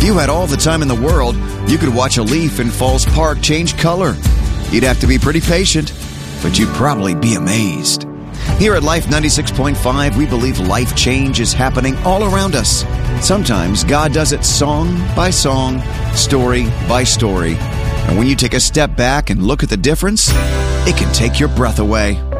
you had all the time in the world, you could watch a leaf in Falls Park change color. You'd have to be pretty patient, but you'd probably be amazed. Here at Life 96.5, we believe life change is happening all around us. Sometimes God does it song by song, story by story. And when you take a step back and look at the difference, it can take your breath away.